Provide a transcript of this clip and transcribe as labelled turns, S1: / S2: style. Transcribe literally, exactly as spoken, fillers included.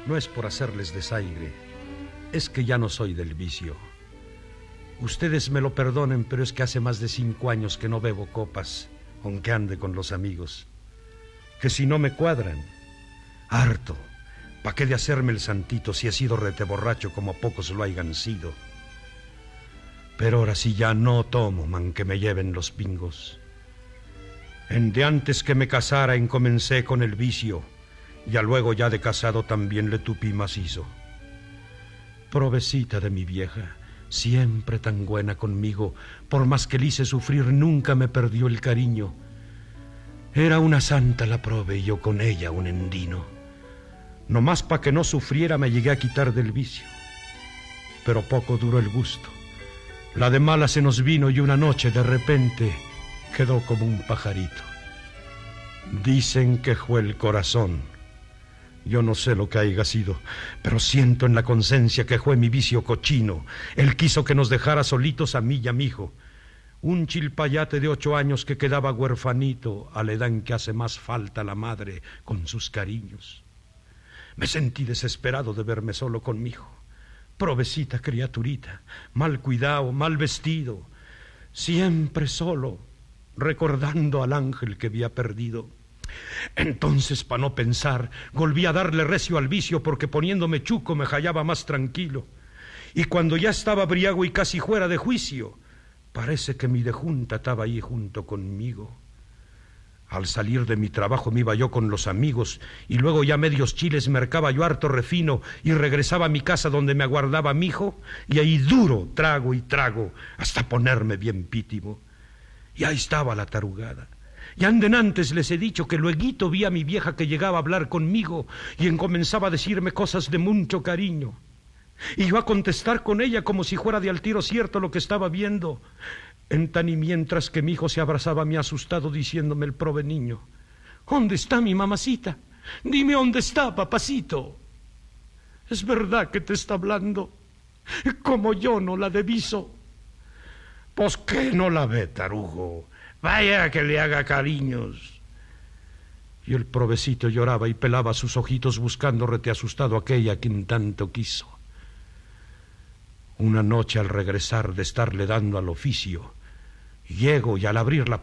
S1: No es por hacerles desaire, es que ya no soy del vicio. Ustedes me lo perdonen, pero es que hace más de cinco años que no bebo copas, aunque ande con los amigos. Que si no me cuadran, harto. ¿Pa' qué de hacerme el santito si he sido rete borracho como pocos lo hayan sido? Pero ahora sí ya no tomo, man, que me lleven los pingos. En de antes que me casara encomencé con el vicio, ya luego ya de casado también le tupí macizo. Provecita de mi vieja, siempre tan buena conmigo, por más que le hice sufrir nunca me perdió el cariño. Era una santa la prove y yo con ella un endino. Nomás pa' que no sufriera me llegué a quitar del vicio. Pero poco duró el gusto. La de mala se nos vino y una noche de repente quedó como un pajarito. Dicen que fue el corazón. Yo no sé lo que haya sido, pero siento en la conciencia que fue mi vicio cochino. Él quiso que nos dejara solitos a mí y a mi hijo. Un chilpayate de ocho años que quedaba huerfanito a la edad en que hace más falta la madre con sus cariños. Me sentí desesperado de verme solo con mi hijo. Provecita criaturita, mal cuidado, mal vestido, siempre solo, recordando al ángel que había perdido. Entonces, pa' no pensar, volví a darle recio al vicio porque poniéndome chuco me hallaba más tranquilo. Y cuando ya estaba briago y casi fuera de juicio, parece que mi dejunta estaba ahí junto conmigo. Al salir de mi trabajo me iba yo con los amigos y luego ya medios chiles mercaba yo harto refino y regresaba a mi casa donde me aguardaba mi hijo y ahí duro trago y trago hasta ponerme bien pítimo. Y ahí estaba la tarugada. Y anden antes les he dicho que lueguito vi a mi vieja que llegaba a hablar conmigo y encomenzaba a decirme cosas de mucho cariño. Y yo a contestar con ella como si fuera de al tiro cierto lo que estaba viendo. En tan y mientras que mi hijo se abrazaba a mí asustado diciéndome el prove niño: ¿Dónde está mi mamacita? Dime dónde está, papacito. Es verdad que te está hablando, como yo no la deviso. Pues que no la ve, tarugo. Vaya que le haga cariños. Y el provecito lloraba y pelaba sus ojitos buscando rete asustado aquella a quien tanto quiso. Una noche al regresar de estarle dando al oficio, llego y al abrir la